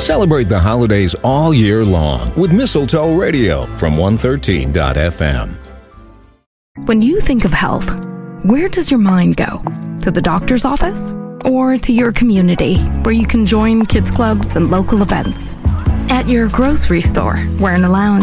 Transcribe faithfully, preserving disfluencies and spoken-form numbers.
Celebrate the holidays all year long with Mistletoe Radio from one thirteen dot f m. When you think of health, where does your mind go? To the doctor's office? Or to your community, where you can join kids clubs and local events? At your grocery store, where in a lounge